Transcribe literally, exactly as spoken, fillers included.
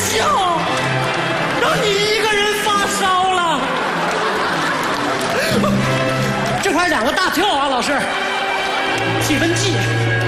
笑，让你一个人发烧了。这块两个大跳啊，老师，气氛剂。